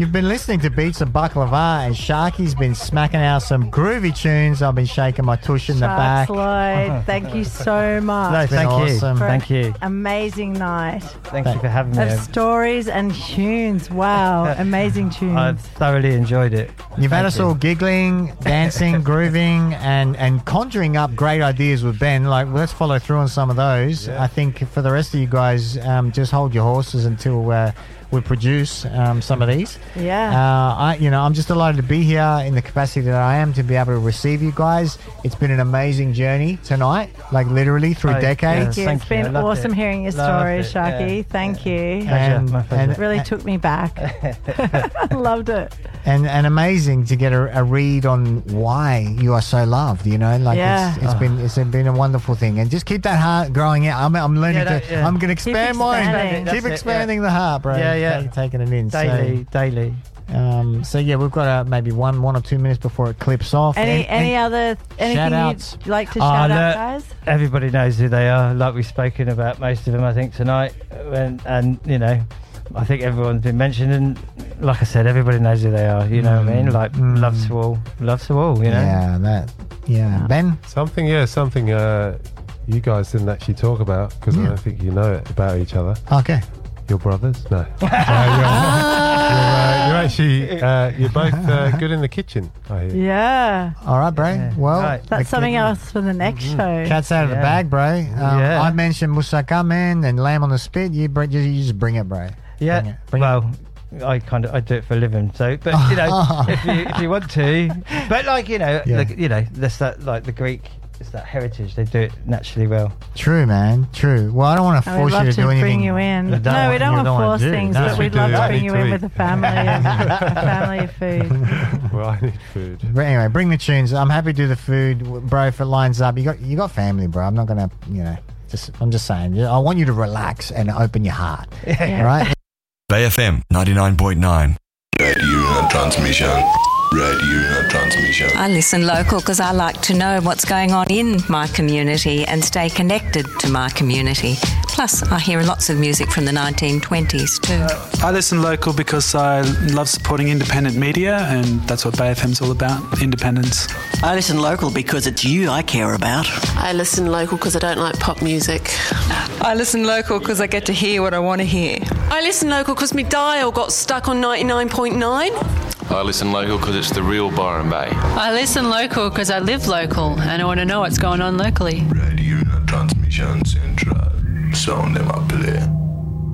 You've been listening to Beats of Baklava, and Sharky's been smacking out some groovy tunes. I've been shaking my tush in the back. Lloyd, thank you so much. No, thank awesome. For Thank you. Amazing night Thank you for having me. of stories and tunes. Wow, amazing tunes. I've thoroughly enjoyed it. You've had us all giggling, dancing, grooving, and conjuring up great ideas with Ben. Like, let's follow through on some of those. Yeah. I think for the rest of you guys, just hold your horses until we produce some of these. Yeah. I'm just delighted to be here in the capacity that I am to be able to receive you guys. It's been an amazing journey tonight, like literally through decades. Thank you. Thank It's you. I been loved awesome it. hearing your Loved story, it, Sharky. yeah. Thank you. Pleasure, my pleasure. It really took me back. Loved it. And amazing to get a read on why you are so loved. Like Yeah. it's been a wonderful thing, and just keep that heart growing out. I'm learning I'm going to expand mine. expanding. Keep That's it, expanding the heart, bro. Yeah. Taking it in Daily. So yeah, we've got maybe one or 2 minutes before it clips off. Anything shout-outs? you'd like to shout out, guys? Everybody knows who they are. Like we've spoken about most of them, I think, tonight. And I think everyone's been mentioned. And like I said, everybody knows who they are. You know what I mean? Like, love to all. Yeah. Ben? Something you guys didn't actually talk about, because I don't think you know it about each other. Okay. You're brothers? No. You're both good in the kitchen, I hear. Yeah. All right, bro. Yeah. Well, Right. That's something else for the next show. Cat's out of the Yeah. bag, bro. Yeah. I mentioned moussaka, man, and lamb on the spit. You just bring it, bro. Yeah. Bring it. I do it for a living. So, but if you want to, but that's that, like the Greek. It's that heritage. They do it naturally well. True, man. True. Well, I don't want to We'd force love you to do anything. bring you in. You No, we don't want to wanna force do. things, No. but we'd we love do. to I bring need you to in eat. with a family of food. Well, I need food. But anyway, bring the tunes. I'm happy to do the food, bro. If it lines up, you got family, bro. I'm not gonna, I'm just saying. I want you to relax and open your heart. Yeah. All right. Bay FM 99.9. Radio transmission. I listen local because I like to know what's going on in my community and stay connected to my community. Plus, I hear lots of music from the 1920s too. I listen local because I love supporting independent media, and that's what Bay FM's all about, independence. I listen local because it's you I care about. I listen local because I don't like pop music. I listen local because I get to hear what I want to hear. I listen local because my dial got stuck on 99.9. I listen local because it's the real Byron Bay. I listen local because I live local and I want to know what's going on locally. Radio transmission central. Sound them up there.